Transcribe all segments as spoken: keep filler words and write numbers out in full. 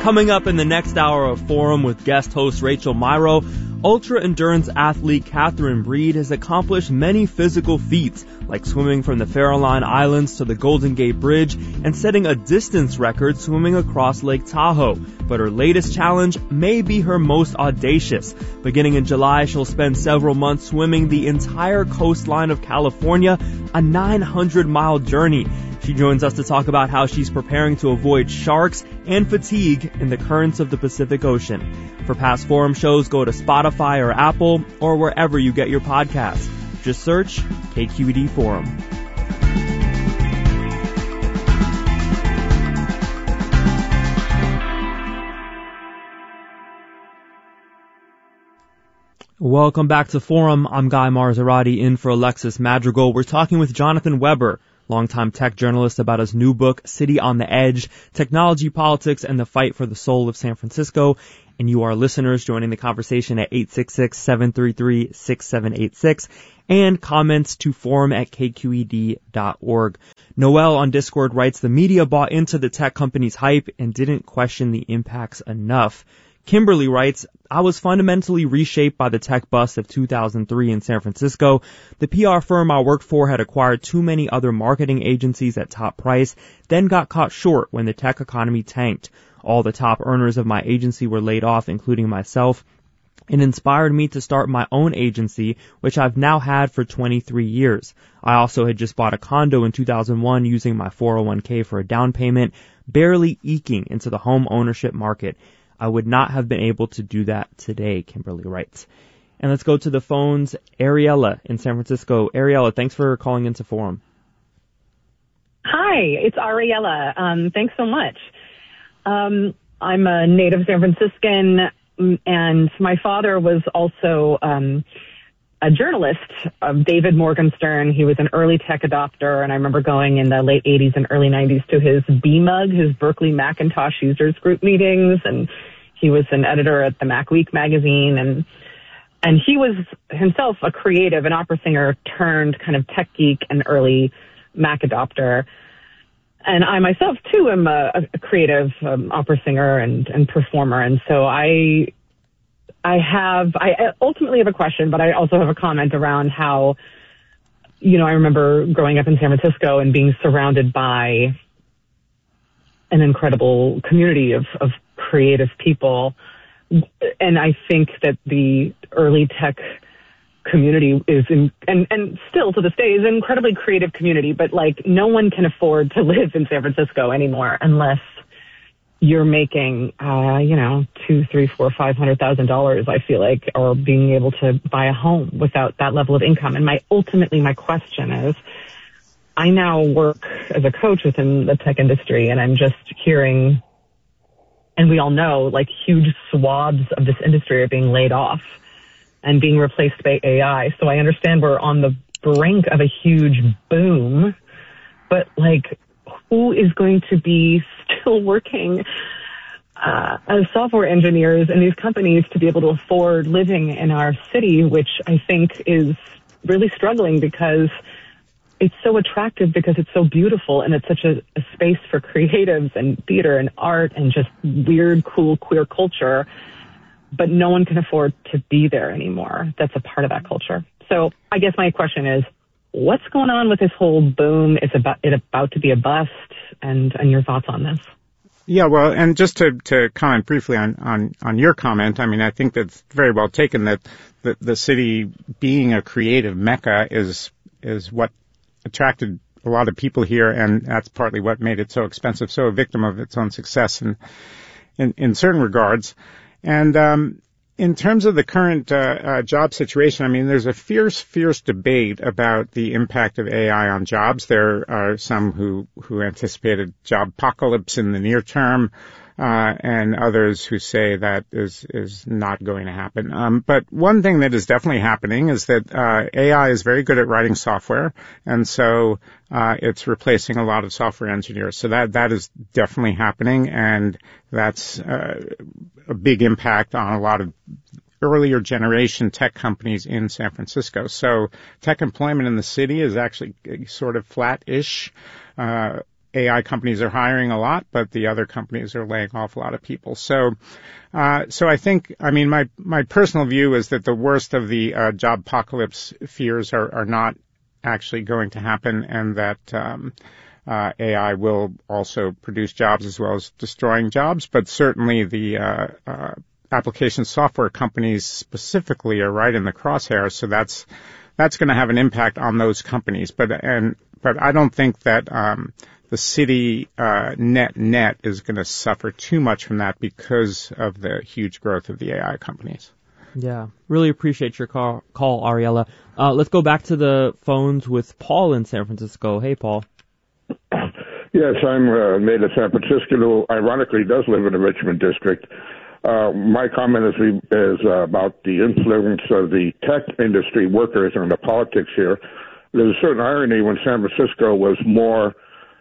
Coming up in the next hour of Forum with guest host Rachel Myrow, ultra-endurance athlete Catherine Breed has accomplished many physical feats, like swimming from the Farallon Islands to the Golden Gate Bridge and setting a distance record swimming across Lake Tahoe. But her latest challenge may be her most audacious. Beginning in July, she'll spend several months swimming the entire coastline of California, a nine hundred mile journey. She joins us to talk about how she's preparing to avoid sharks and fatigue in the currents of the Pacific Ocean. For past Forum shows, go to Spotify or Apple or wherever you get your podcasts. Just search K Q E D Forum. Welcome back to Forum. I'm Guy Marzorati in for Alexis Madrigal. We're talking with Jonathan Weber, longtime tech journalist, about his new book, City on the Edge, Technology, Politics, and the Fight for the Soul of San Francisco. And you are listeners joining the conversation at eight six six, seven three three, six seven eight six and comments to forum at k q e d dot org. Noel on Discord writes, the media bought into the tech company's hype and didn't question the impacts enough. Kimberly writes, I was fundamentally reshaped by the tech bust of two thousand three in San Francisco. The P R firm I worked for had acquired too many other marketing agencies at top price, then got caught short when the tech economy tanked. All the top earners of my agency were laid off, including myself. It inspired me to start my own agency, which I've now had for twenty-three years. I also had just bought a condo in two thousand one using my four oh one k for a down payment, barely eking into the home ownership market. I would not have been able to do that today, Kimberly writes. And let's go to the phones. Ariella in San Francisco. Ariella, thanks for calling into Forum. Hi, it's Ariella. Um, thanks so much. Um, I'm a native San Franciscan, and my father was also um, a journalist, um, David Morgenstern. He was an early tech adopter, and I remember going in the late eighties and early nineties to his B-Mug, his Berkeley Macintosh Users Group meetings, and he was an editor at the Mac Week magazine, and and he was himself a creative, an opera singer turned kind of tech geek and early Mac adopter. And I myself, too, am a, a creative um, opera singer and, and performer. And so I I have, I ultimately have a question, but I also have a comment around how, you know, I remember growing up in San Francisco and being surrounded by an incredible community of, of creative people. And I think that the early tech community is in, and, and still to this day is an incredibly creative community, but like no one can afford to live in San Francisco anymore unless you're making, uh, you know, two, three, four, five hundred thousand dollars, I feel like, or being able to buy a home without that level of income. And my, ultimately my question is, I now work as a coach within the tech industry, and I'm just hearing, and we all know, like huge swaths of this industry are being laid off and being replaced by A I. So I understand we're on the brink of a huge boom, but like, who is going to be still working uh, as software engineers in these companies to be able to afford living in our city, which I think is really struggling because it's so attractive, because it's so beautiful, and it's such a, a space for creatives and theater and art and just weird, cool, queer culture. But no one can afford to be there anymore. That's a part of that culture. So I guess my question is, what's going on with this whole boom? Is about it about to be a bust? And, and your thoughts on this? Yeah, well, and just to, to comment briefly on, on, on your comment, I mean, I think that's very well taken that the, the city being a creative mecca is, is what attracted a lot of people here, and that's partly what made it so expensive, so a victim of its own success in, in, in certain regards. And um, in terms of the current uh, uh, job situation, I mean, there's a fierce, fierce debate about the impact of A I on jobs. There are some who, who anticipated job apocalypse in the near term, uh, and others who say that is, is not going to happen. Um, but one thing that is definitely happening is that uh, A I is very good at writing software, and so uh, it's replacing a lot of software engineers. So that that is definitely happening, and that's uh, a big impact on a lot of earlier generation tech companies in San Francisco. So tech employment in the city is actually sort of flat-ish. Uh, A I companies are hiring a lot, but the other companies are laying off a lot of people. So, uh, so I think, I mean, my, my personal view is that the worst of the, uh, job apocalypse fears are, are not actually going to happen, and that, um, uh, A I will also produce jobs as well as destroying jobs, but certainly the, uh, uh, application software companies specifically are right in the crosshairs, so that's, that's going to have an impact on those companies. But, and, but I don't think that, um, the city uh, net net is going to suffer too much from that because of the huge growth of the A I companies. Yeah, really appreciate your call, call Ariella. Uh, let's go back to the phones with Paul in San Francisco. Hey, Paul. Yes, I'm uh, native San Franciscan who ironically does live in the Richmond district. Uh, my comment is, is uh, about the influence of the tech industry workers on the politics here. There's a certain irony when San Francisco was more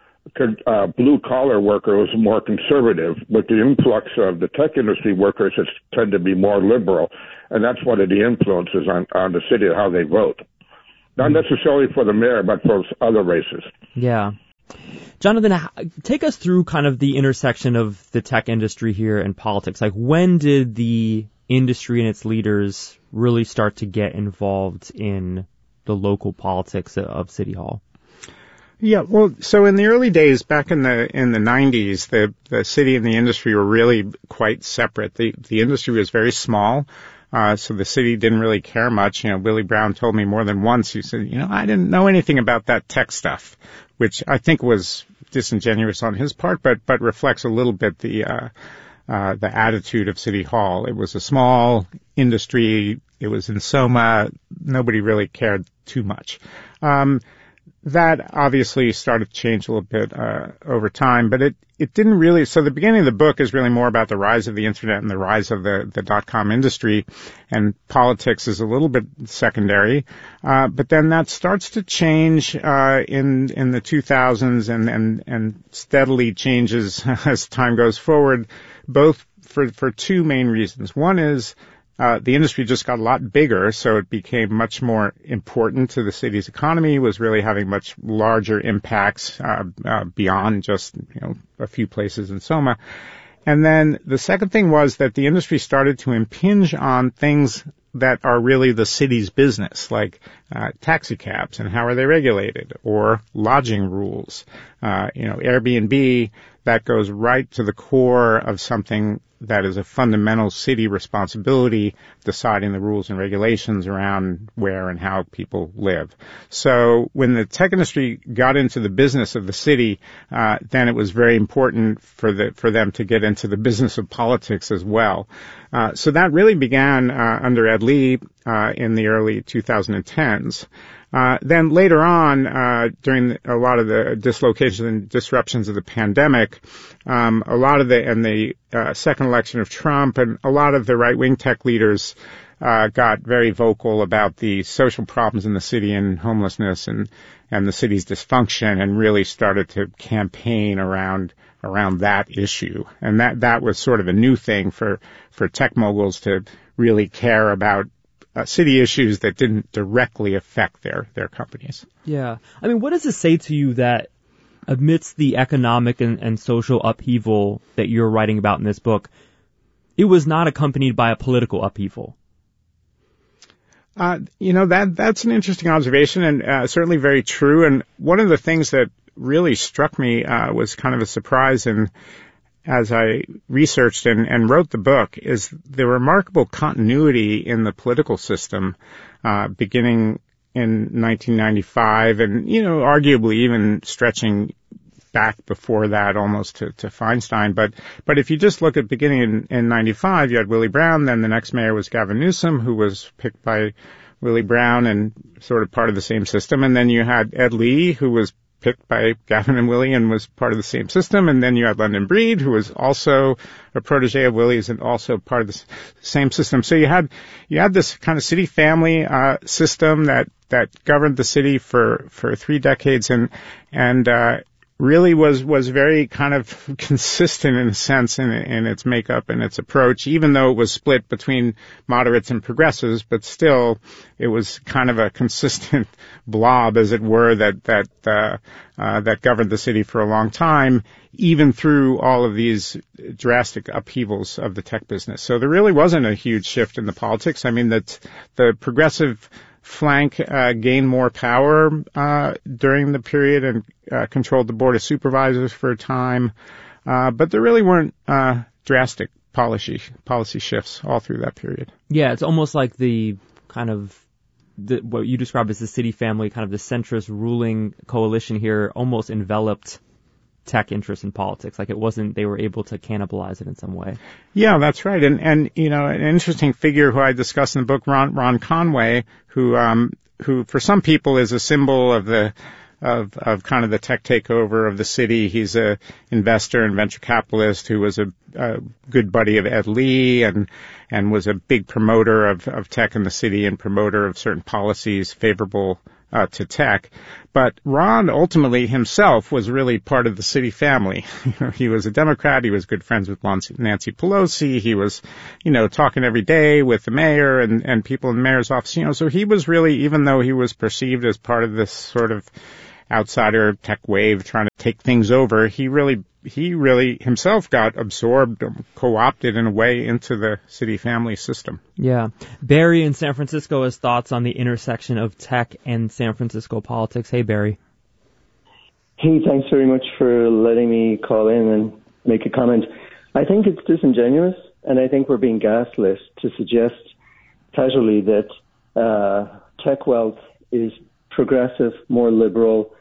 Uh, blue-collar worker was more conservative. With the influx of the tech industry workers, it's tend to be more liberal, and that's one of the influences on, on the city, how they vote. Not necessarily for the mayor, but for other races. Yeah. Jonathan, take us through kind of the intersection of the tech industry here and politics. Like, when did the industry and its leaders really start to get involved in the local politics of City Hall? Yeah, well, so in the early days, back in the in the nineties, the the city and the industry were really quite separate. The the industry was very small, uh, so the city didn't really care much. You know, Willie Brown told me more than once. He said, you know, I didn't know anything about that tech stuff, which I think was disingenuous on his part, but but reflects a little bit the uh, uh, the attitude of City Hall. It was a small industry. It was in Soma. Nobody really cared too much. Um, That obviously started to change a little bit uh, over time, but it, it didn't really. So the beginning of the book is really more about the rise of the internet and the rise of the, the dot-com industry, and politics is a little bit secondary. Uh, but then that starts to change uh, in in the two thousands and, and, and steadily changes as time goes forward, both for, for two main reasons. One is Uh, the industry just got a lot bigger, so it became much more important to the city's economy, was really having much larger impacts uh, uh, beyond just, you know, a few places in Soma. And then the second thing was that the industry started to impinge on things that are really the city's business, like uh, taxi cabs and how are they regulated, or lodging rules. Uh, you know, Airbnb, that goes right to the core of something that is a fundamental city responsibility, deciding the rules and regulations around where and how people live. So when the tech industry got into the business of the city, uh, then it was very important for the for them to get into the business of politics as well. Uh, so that really began uh, under Ed Lee uh, in the early twenty tens. Uh, then later on, uh, during the, a lot of the dislocations and disruptions of the pandemic, um, a lot of the, and the, uh, second election of Trump, and a lot of the right-wing tech leaders, uh, got very vocal about the social problems in the city and homelessness and, and the city's dysfunction, and really started to campaign around, around that issue. And that, that was sort of a new thing for, for tech moguls to really care about Uh, city issues that didn't directly affect their, their companies. Yeah. I mean, what does it say to you that amidst the economic and, and social upheaval that you're writing about in this book, it was not accompanied by a political upheaval? Uh, you know, that, that's an interesting observation, and uh, certainly very true. And one of the things that really struck me uh, was kind of a surprise in as I researched and, and wrote the book, is the remarkable continuity in the political system, uh, beginning in nineteen ninety-five and, you know, arguably even stretching back before that almost to, to Feinstein. But, but if you just look at beginning in, in ninety-five, you had Willie Brown, then the next mayor was Gavin Newsom, who was picked by Willie Brown and sort of part of the same system. And then you had Ed Lee, who was picked by Gavin and Willie and was part of the same system. And then you had London Breed, who was also a protege of Willie's and also part of the same system. So you had, you had this kind of city family, uh, system that, that governed the city for, for three decades. And, and, uh, really was was very kind of consistent in a sense in, in its makeup and its approach, even though it was split between moderates and progressives, but still it was kind of a consistent blob, as it were, that that uh, uh, that governed the city for a long time, even through all of these drastic upheavals of the tech business. So there really wasn't a huge shift in the politics. I mean, that the progressive flank uh, gained more power uh, during the period and uh, controlled the Board of Supervisors for a time, uh, but there really weren't uh, drastic policy policy shifts all through that period. Yeah, it's almost like the kind of the, what you described as the city family, kind of the centrist ruling coalition here, almost enveloped tech interest in politics. Like it wasn't, they were able to cannibalize it in some way. Yeah, that's right. And, and, you know, an interesting figure who I discuss in the book, Ron, Ron Conway, who, um, who for some people is a symbol of the, of, of kind of the tech takeover of the city. He's a investor and venture capitalist who was a, a good buddy of Ed Lee and, and was a big promoter of, of tech in the city and promoter of certain policies favorable Uh, to tech. But Ron ultimately himself was really part of the city family. You know, he was a Democrat. He was good friends with Nancy Pelosi. He was, you know, talking every day with the mayor and, and people in the mayor's office. You know, so he was really, even though he was perceived as part of this sort of outsider tech wave trying to take things over, he really, he really himself got absorbed, co-opted in a way into the city family system. Yeah. Barry in San Francisco has thoughts on the intersection of tech and San Francisco politics. Hey, Barry. Hey, thanks very much for letting me call in and make a comment. I think it's disingenuous, and I think we're being gaslit to suggest casually that uh, tech wealth is progressive, more liberal,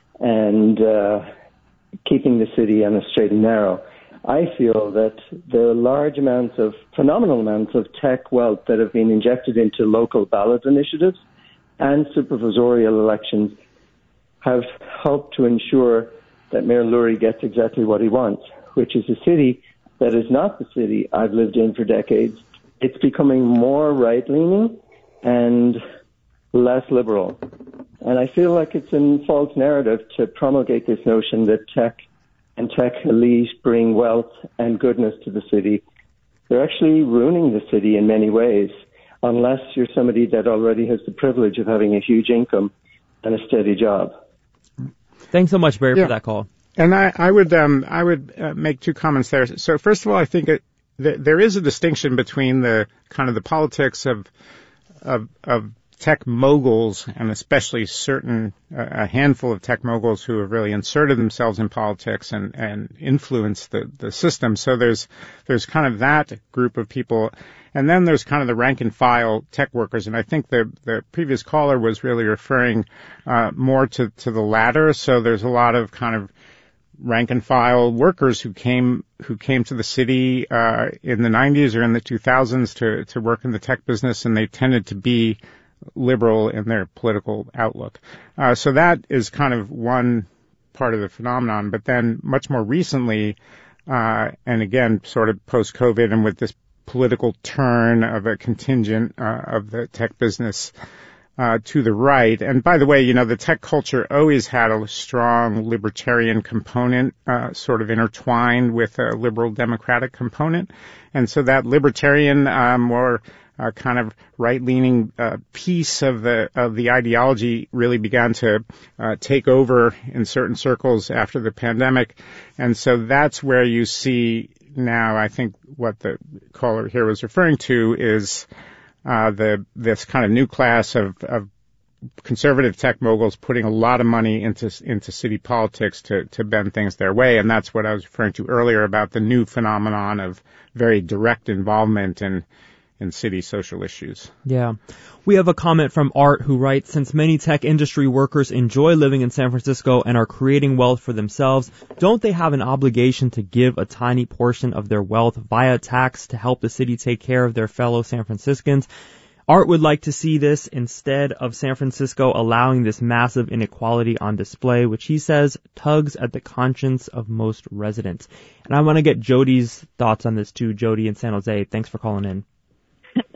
and uh, keeping the city on a straight and narrow. I feel that the large amounts of, phenomenal amounts of tech wealth that have been injected into local ballot initiatives and supervisorial elections have helped to ensure that Mayor Lurie gets exactly what he wants, which is a city that is not the city I've lived in for decades. It's becoming more right-leaning and less liberal. And I feel like it's a false narrative to promulgate this notion that tech and tech elite bring wealth and goodness to the city. They're actually ruining the city in many ways, unless you're somebody that already has the privilege of having a huge income and a steady job. Thanks so much, Barry, yeah. for that call. And I, I would um, I would uh, make two comments there. So first of all, I think it, th- there is a distinction between the kind of the politics of of, of tech moguls, and especially certain uh, a handful of tech moguls who have really inserted themselves in politics and and influenced the the system. So there's there's kind of that group of people, and then there's kind of the rank and file tech workers. And I think the the previous caller was really referring uh, more to to the latter. So there's a lot of kind of rank and file workers who came who came to the city uh, in the nineties or in the two thousands to to work in the tech business, and they tended to be liberal in their political outlook. Uh, so that is kind of one part of the phenomenon. But then much more recently, uh, and again, sort of post-COVID and with this political turn of a contingent uh, of the tech business uh, to the right. And by the way, you know, the tech culture always had a strong libertarian component, uh, sort of intertwined with a liberal democratic component. And so that libertarian, uh, more Uh, kind of right-leaning uh, piece of the of the ideology really began to uh, take over in certain circles after the pandemic, and so that's where you see now. I think what the caller here was referring to is uh, the this kind of new class of, of conservative tech moguls putting a lot of money into into city politics to to bend things their way, and that's what I was referring to earlier about the new phenomenon of very direct involvement in. in city social issues. Yeah. We have a comment from Art who writes, since many tech industry workers enjoy living in San Francisco and are creating wealth for themselves, don't they have an obligation to give a tiny portion of their wealth via tax to help the city take care of their fellow San Franciscans? Art would like to see this instead of San Francisco allowing this massive inequality on display, which he says tugs at the conscience of most residents. And I want to get Jody's thoughts on this too. Jody in San Jose, thanks for calling in.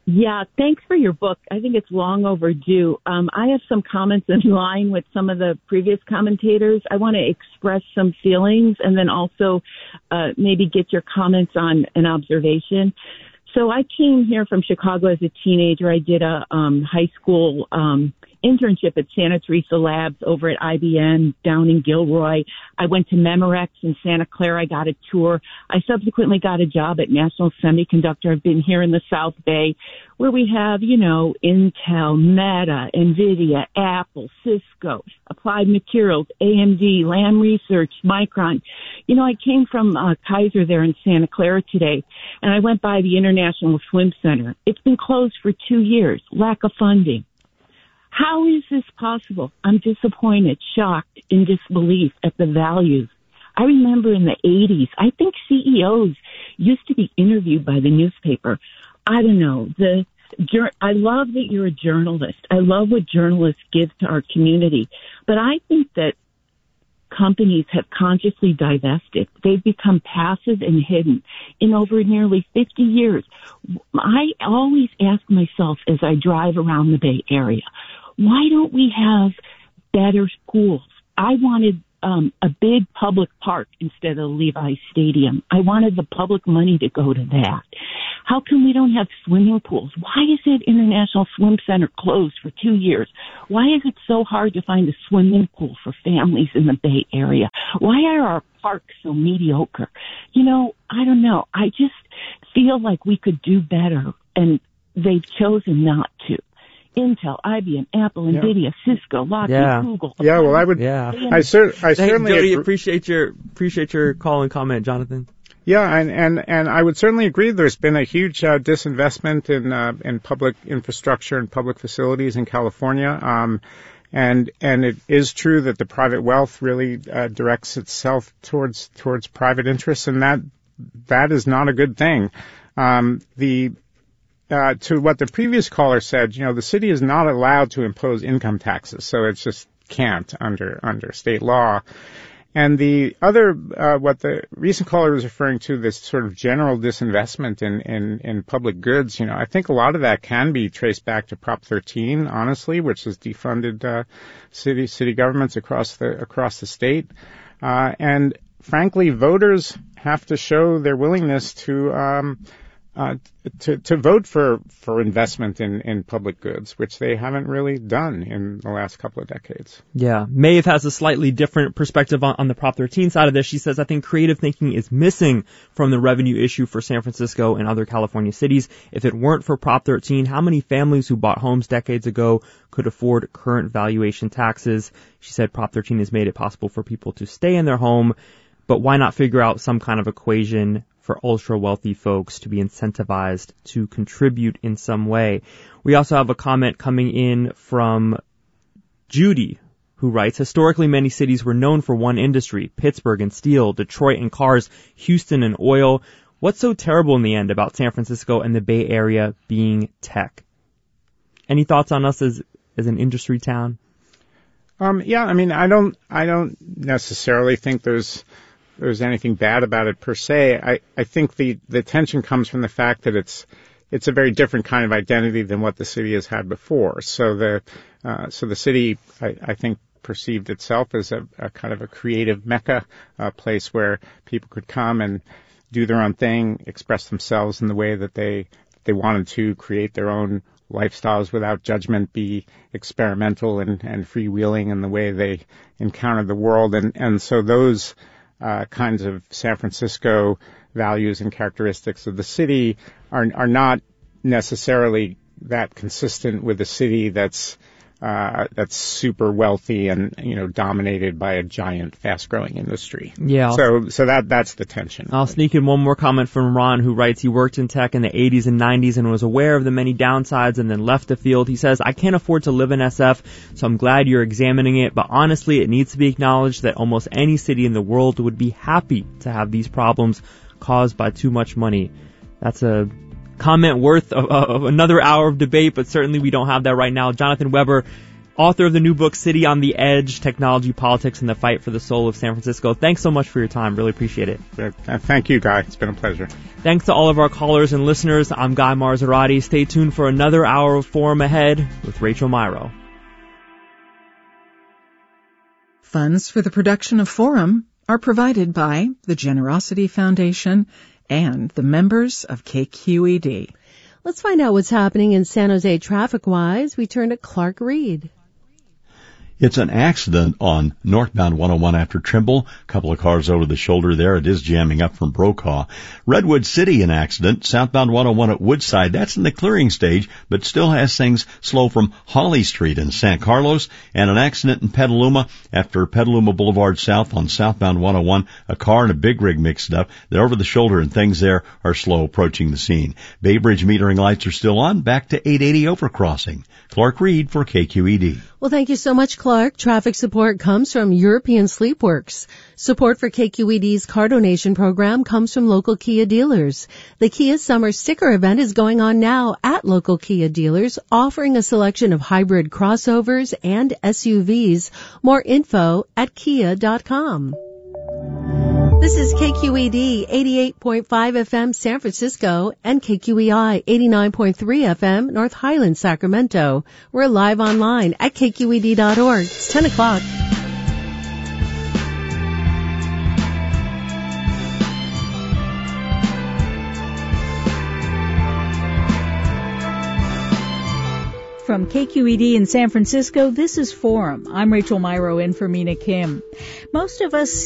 Yeah, thanks for your book. I think it's long overdue. Um, I have some comments in line with some of the previous commentators. I want to express some feelings and then also uh, maybe get your comments on an observation. So I came here from Chicago as a teenager. I did a um, high school um, internship at Santa Teresa Labs over at I B M down in Gilroy. I went to Memorex in Santa Clara. I got a tour. I subsequently got a job at National Semiconductor. I've been here in the South Bay where we have, you know, Intel, Meta, NVIDIA, Apple, Cisco, Applied Materials, A M D, Lam Research, Micron. You know, I came from uh, Kaiser there in Santa Clara today, and I went by the International Swim Center. It's been closed for two years, lack of funding. How is this possible? I'm disappointed, shocked, in disbelief at the values. I remember in the eighties, I think C E Os used to be interviewed by the newspaper. I don't know. The I love that you're a journalist. I love what journalists give to our community. But I think that companies have consciously divested. They've become passive and hidden. In over nearly fifty years, I always ask myself as I drive around the Bay Area, why don't we have better schools? I wanted um, a big public park instead of Levi Stadium. I wanted the public money to go to that. How come we don't have swimming pools? Why is it International Swim Center closed for two years? Why is it so hard to find a swimming pool for families in the Bay Area? Why are our parks so mediocre? You know, I don't know. I just feel like we could do better, and they've chosen not to. Intel, I B M, Apple, yeah. NVIDIA, Cisco, Lockheed, yeah. Google. Yeah, well, I would. Yeah. I, cer- I certainly Jody, agree. appreciate your appreciate your call and comment, Jonathan. Yeah, and, and, and I would certainly agree. There's been a huge uh, disinvestment in uh, in public infrastructure and public facilities in California, um, and and it is true that the private wealth really uh, directs itself towards towards private interests, and that that is not a good thing. Um, the Uh, to what the previous caller said, you know, the city is not allowed to impose income taxes, so it just can't under under state law. And the other, uh, what the recent caller was referring to, this sort of general disinvestment in, in, in public goods, you know, I think a lot of that can be traced back to Prop thirteen, honestly, which has defunded uh, city city governments across the across the state. Uh, and frankly, voters have to show their willingness to um, Uh, to, to vote for, for investment in, in public goods, which they haven't really done in the last couple of decades. Yeah. Maeve has a slightly different perspective on, on the Prop thirteen side of this. She says, I think creative thinking is missing from the revenue issue for San Francisco and other California cities. If it weren't for Prop thirteen, how many families who bought homes decades ago could afford current valuation taxes? She said Prop thirteen has made it possible for people to stay in their home, but why not figure out some kind of equation for ultra-wealthy folks to be incentivized to contribute in some way? We also have a comment coming in from Judy, who writes, historically many cities were known for one industry, Pittsburgh and steel, Detroit and cars, Houston and oil. What's so terrible in the end about San Francisco and the Bay Area being tech? Any thoughts on us as, as an industry town? Um, yeah, I mean, I don't, I don't necessarily think there's, there's anything bad about it per se. I, I think the, the tension comes from the fact that it's it's a very different kind of identity than what the city has had before. So the uh, so the city, I, I think, perceived itself as a, a kind of a creative mecca, a place where people could come and do their own thing, express themselves in the way that they they wanted to, create their own lifestyles without judgment, be experimental and, and freewheeling in the way they encountered the world. And, and so those Uh, kinds of San Francisco values and characteristics of the city are are not necessarily that consistent with a city that's uh, that's super wealthy and, you know, dominated by a giant, fast-growing industry. Yeah. I'll so so that that's the tension. I'll sneak in one more comment from Ron, who writes he worked in tech in the eighties and nineties and was aware of the many downsides and then left the field. He says, I can't afford to live in S F, so I'm glad you're examining it, but honestly, it needs to be acknowledged that almost any city in the world would be happy to have these problems caused by too much money. That's a comment worth of, of another hour of debate, but certainly we don't have that right now. Jonathan Weber, author of the new book, City on the Edge, Technology, Politics, and the Fight for the Soul of San Francisco. Thanks so much for your time. Really appreciate it. Uh, thank you, Guy. It's been a pleasure. Thanks to all of our callers and listeners. I'm Guy Marzorati. Stay tuned for another hour of Forum ahead with Rachel Myrow. Funds for the production of Forum are provided by the Generosity Foundation and the members of K Q E D. Let's find out what's happening in San Jose traffic-wise. We turn to Clark Reed. It's an accident on northbound one oh one after Trimble. A couple of cars over the shoulder there. It is jamming up from Brokaw. Redwood City, an accident. Southbound one oh one at Woodside. That's in the clearing stage, but still has things slow from Holly Street in San Carlos. And an accident in Petaluma after Petaluma Boulevard South on southbound one oh one. A car and a big rig mixed up. They're over the shoulder and things there are slow approaching the scene. Bay Bridge metering lights are still on. Back to eight eighty overcrossing. Clark Reed for K Q E D. Well, thank you so much, Clark. Traffic support comes from European Sleepworks. Support for K Q E D's car donation program comes from local Kia dealers. The Kia Summer Sticker event is going on now at local Kia dealers, offering a selection of hybrid crossovers and S U Vs. More info at kia dot com. This is K Q E D eighty-eight point five F M San Francisco and K Q E I eighty-nine point three F M North Highlands, Sacramento. We're live online at K Q E D dot org. It's ten o'clock. From K Q E D in San Francisco, this is Forum. I'm Rachel Myrow in for Mina Kim. Most of us